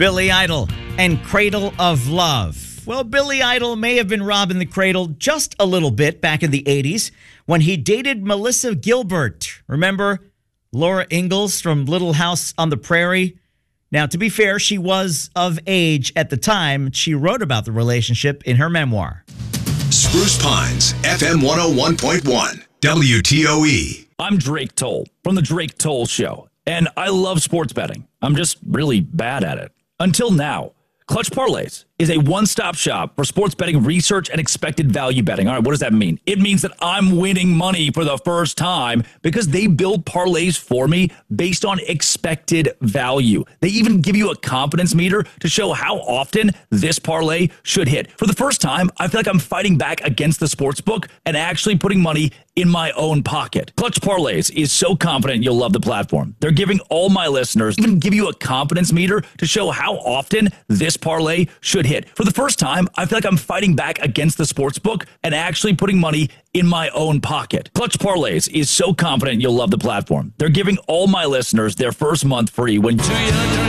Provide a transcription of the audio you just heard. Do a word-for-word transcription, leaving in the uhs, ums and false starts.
Billy Idol and Cradle of Love. Well, Billy Idol may have been robbing the cradle just a little bit back in the eighties when he dated Melissa Gilbert. Remember Laura Ingalls from Little House on the Prairie? Now, to be fair, she was of age at the time. She wrote about the relationship in her memoir. Spruce Pines, F M one oh one point one, W T O E. I'm Drake Toll from The Drake Toll Show, and I love sports betting. I'm just really bad at it. Until now. Clutch Parlays is a one-stop shop for sports betting research and expected value betting. All right, what does that mean? It means that I'm winning money for the first time because they build parlays for me based on expected value. They even give you a confidence meter to show how often this parlay should hit. For the first time, I feel like I'm fighting back against the sportsbook and actually putting money in my own pocket. Clutch Parlays is so confident you'll love the platform. They're giving all my listeners, even give you a confidence meter to show how often this parlay should hit. For the first time, I feel like I'm fighting back against the sportsbook and actually putting money in my own pocket. Clutch Parlays is so confident you'll love the platform. They're giving all my listeners their first month free when